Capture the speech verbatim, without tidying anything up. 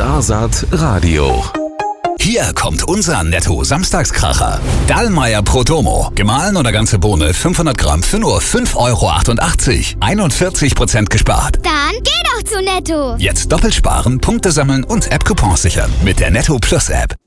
Starsaat Radio. Hier kommt unser Netto-Samstagskracher. Dallmayr Protomo. Gemahlen oder ganze Bohne fünfhundert Gramm für nur fünf Euro achtundachtzig. einundvierzig Prozent gespart. Dann geh doch zu Netto. Jetzt doppelt sparen, Punkte sammeln und App-Coupons sichern mit der Netto Plus App.